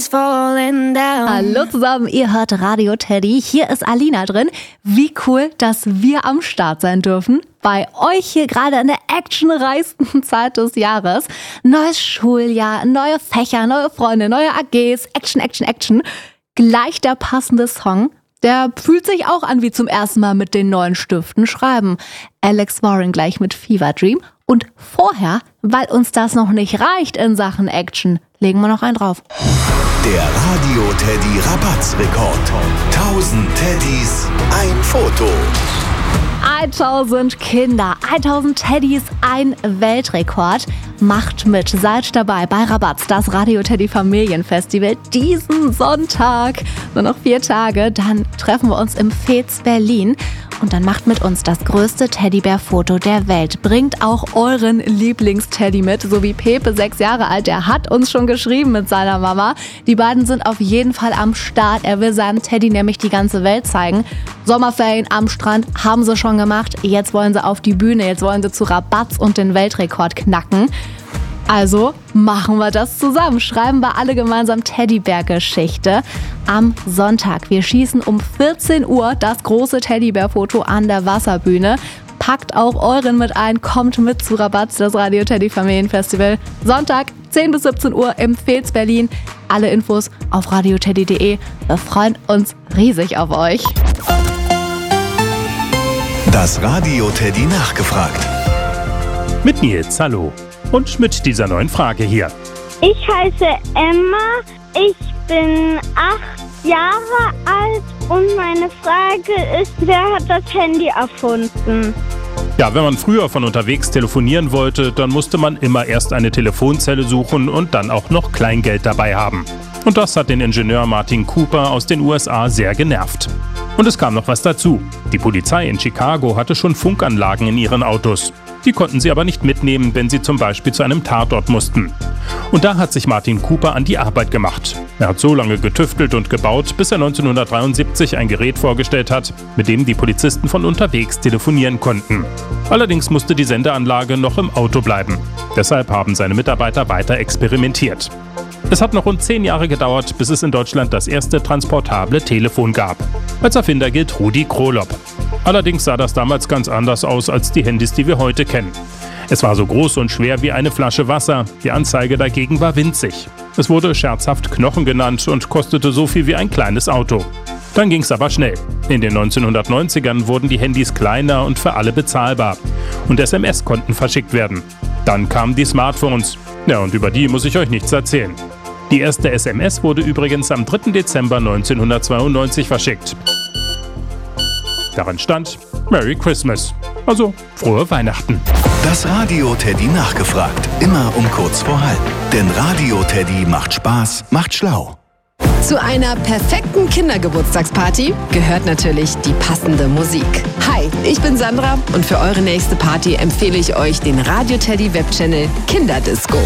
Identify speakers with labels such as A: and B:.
A: is falling down.
B: Hallo zusammen, ihr hört Radio Teddy. Hier ist Alina drin. Wie cool, dass wir am Start sein dürfen. Bei euch hier gerade in der actionreichsten Zeit des Jahres. Neues Schuljahr, neue Fächer, neue Freunde, neue AGs. Action, Action, Action. Gleich der passende Song. Der fühlt sich auch an wie zum ersten Mal mit den neuen Stiften schreiben. Alex Warren gleich mit Fever Dream. Und vorher, weil uns das noch nicht reicht in Sachen Action, legen wir noch einen drauf.
C: Der Radio Teddy Rabattsrekord. 1000 Teddys, ein Foto.
B: 1000 Kinder, 1000 Teddys, ein Weltrekord. Macht mit, seid dabei bei Rabatz, das Radio Teddy Familienfestival diesen Sonntag. Nur noch 4 Tage, dann treffen wir uns im Fez Berlin. Und dann macht mit uns das größte Teddybär-Foto der Welt. Bringt auch euren Lieblingsteddy mit, so wie Pepe, 6 Jahre alt. Der hat uns schon geschrieben mit seiner Mama. Die beiden sind auf jeden Fall am Start. Er will seinem Teddy nämlich die ganze Welt zeigen. Sommerferien am Strand haben sie schon gemacht. Jetzt wollen sie auf die Bühne, jetzt wollen sie zu Rabatz und den Weltrekord knacken. Also machen wir das zusammen. Schreiben wir alle gemeinsam Teddybär-Geschichte am Sonntag. Wir schießen um 14 Uhr das große Teddybär-Foto an der Wasserbühne. Packt auch euren mit ein, kommt mit zu Rabatz, das Radio Teddy Familienfestival. Sonntag 10 bis 17 Uhr im Fez Berlin. Alle Infos auf radioteddy.de. Wir freuen uns riesig auf euch.
C: Das Radio Teddy nachgefragt.
D: Mit Nils, hallo. Und mit dieser neuen Frage hier.
E: Ich heiße Emma, ich bin 8 Jahre alt und meine Frage ist, wer hat das Handy erfunden?
D: Ja, wenn man früher von unterwegs telefonieren wollte, dann musste man immer erst eine Telefonzelle suchen und dann auch noch Kleingeld dabei haben. Und das hat den Ingenieur Martin Cooper aus den USA sehr genervt. Und es kam noch was dazu. Die Polizei in Chicago hatte schon Funkanlagen in ihren Autos. Die konnten sie aber nicht mitnehmen, wenn sie zum Beispiel zu einem Tatort mussten. Und da hat sich Martin Cooper an die Arbeit gemacht. Er hat so lange getüftelt und gebaut, bis er 1973 ein Gerät vorgestellt hat, mit dem die Polizisten von unterwegs telefonieren konnten. Allerdings musste die Sendeanlage noch im Auto bleiben. Deshalb haben seine Mitarbeiter weiter experimentiert. Es hat noch rund 10 Jahre gedauert, bis es in Deutschland das erste transportable Telefon gab. Als Erfinder gilt Rudi Krolopp. Allerdings sah das damals ganz anders aus als die Handys, die wir heute kennen. Es war so groß und schwer wie eine Flasche Wasser, die Anzeige dagegen war winzig. Es wurde scherzhaft Knochen genannt und kostete so viel wie ein kleines Auto. Dann ging's aber schnell. In den 1990ern wurden die Handys kleiner und für alle bezahlbar. Und SMS konnten verschickt werden. Dann kamen die Smartphones. Ja, und über die muss ich euch nichts erzählen. Die erste SMS wurde übrigens am 3. Dezember 1992 verschickt. Darin stand Merry Christmas, also frohe Weihnachten.
C: Das Radio Teddy nachgefragt, immer um kurz vor halb. Denn Radio Teddy macht Spaß, macht schlau.
F: Zu einer perfekten Kindergeburtstagsparty gehört natürlich die passende Musik. Hi, ich bin Sandra und für eure nächste Party empfehle ich euch den Radio Teddy Webchannel Kinderdisco.